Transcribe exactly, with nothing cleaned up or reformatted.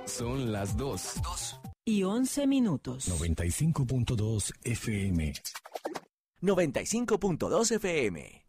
Son las dos. Y once minutos. noventa y cinco punto dos F M. noventa y cinco punto dos F M.